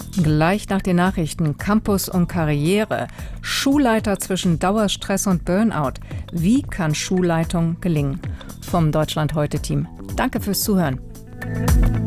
Gleich nach den Nachrichten Campus und Karriere. Schulleiter zwischen Dauerstress und Burnout. Wie kann Schulleitung gelingen? Vom Deutschland-Heute-Team. Danke fürs Zuhören.